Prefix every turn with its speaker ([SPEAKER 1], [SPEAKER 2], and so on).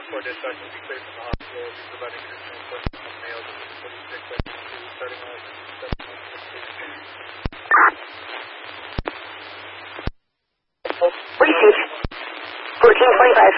[SPEAKER 1] For dispatch will be cleared from the hospital. We'll be providing additional service from male to 46 by 2, starting on 7 months.
[SPEAKER 2] Receive. 1425.